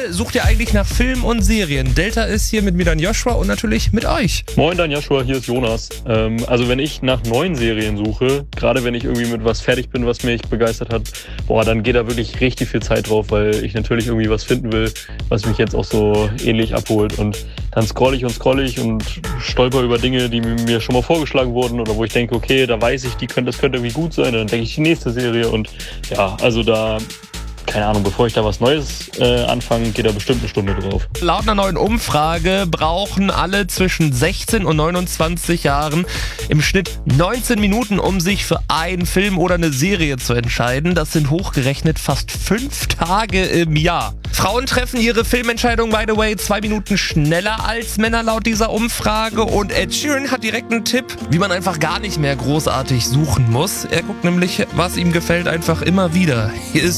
sucht ihr eigentlich nach Filmen und Serien? Delta ist hier mit mir, dann Joshua, und natürlich mit euch. Moin, dann Joshua, hier ist Jonas. Also wenn ich nach neuen Serien suche, gerade wenn ich irgendwie mit was fertig bin, was mich begeistert hat, dann geht da wirklich richtig viel Zeit drauf, weil ich natürlich irgendwie was finden will, was mich jetzt auch so ähnlich abholt. Und dann scroll ich und stolper über Dinge, die mir schon mal vorgeschlagen wurden oder wo ich denke, okay, da weiß ich, das könnte irgendwie gut sein. Und dann denke ich die nächste Serie und ja, also da, keine Ahnung, bevor ich da was Neues anfange, geht da bestimmt eine Stunde drauf. Laut einer neuen Umfrage brauchen alle zwischen 16 und 29 Jahren im Schnitt 19 Minuten, um sich für einen Film oder eine Serie zu entscheiden. Das sind hochgerechnet fast 5 Tage im Jahr. Frauen treffen ihre Filmentscheidung, by the way, 2 Minuten schneller als Männer laut dieser Umfrage. Und Ed Sheeran hat direkt einen Tipp, wie man einfach gar nicht mehr großartig suchen muss. Er guckt nämlich, was ihm gefällt, einfach immer wieder. Hier ist